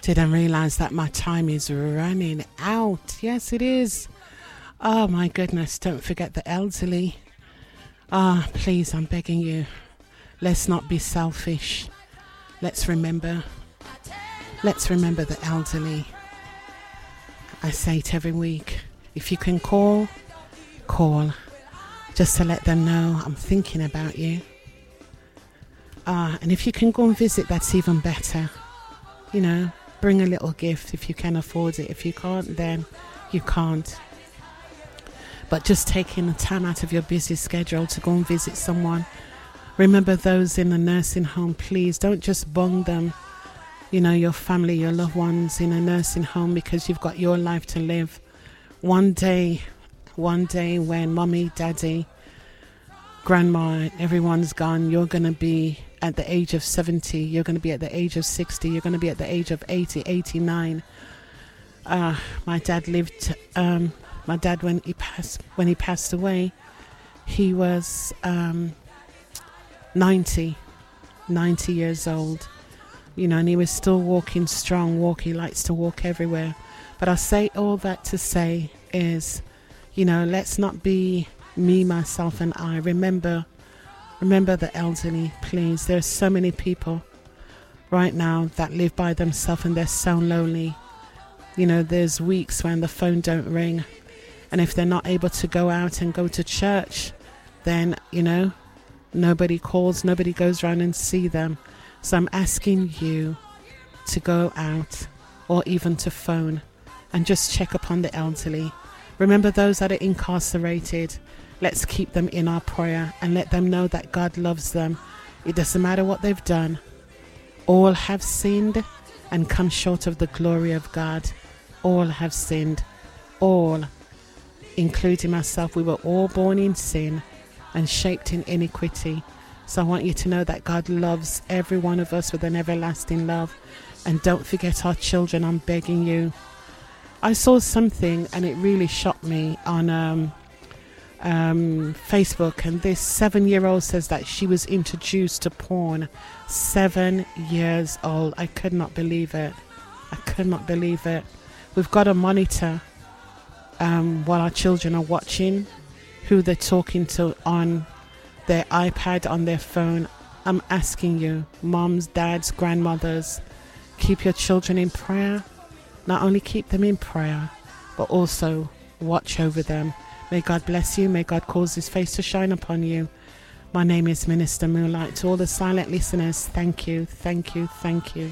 Didn't realize that my time is running out. Yes, it is. Oh my goodness, don't forget the elderly. Please, I'm begging you. Let's not be selfish. Let's remember the elderly. I say it every week. If you can call. Just to let them know I'm thinking about you. And if you can go and visit, that's even better. You know, bring a little gift if you can afford it. If you can't, then you can't. But just taking the time out of your busy schedule to go and visit someone. Remember those in the nursing home, please. Don't just bung them, you know, your family, your loved ones in a nursing home because you've got your life to live. One day when mommy, daddy, grandma, everyone's gone, you're going to be at the age of 70, you're going to be at the age of 60, you're going to be at the age of 80, 89. My dad when he passed away, he was 90 years old, you know, and he was still walking strong, he likes to walk everywhere. But I say all that to say is, you know, let's not be me, myself and I. Remember the elderly, please. There's so many people right now that live by themselves and they're so lonely. You know, there's weeks when the phone don't ring, and if they're not able to go out and go to church, then, you know, nobody calls, nobody goes around and see them. So I'm asking you to go out or even to phone and just check upon the elderly. Remember those that are incarcerated. Let's keep them in our prayer and let them know that God loves them. It doesn't matter what they've done. All have sinned and come short of the glory of God. All have sinned. All, including myself. We were all born in sin and shaped in iniquity. So I want you to know that God loves every one of us with an everlasting love. And don't forget our children, I'm begging you. I saw something and it really shocked me on Facebook, and this 7-year-old says that she was introduced to porn. 7 years old. I could not believe it. We've got to monitor while our children are watching, who they're talking to on their iPad, on their phone. I'm asking you, moms, dads, grandmothers, keep your children in prayer. Not only keep them in prayer, but also watch over them. May God bless you. May God cause his face to shine upon you. My name is Minister Moonlight. To all the silent listeners, thank you.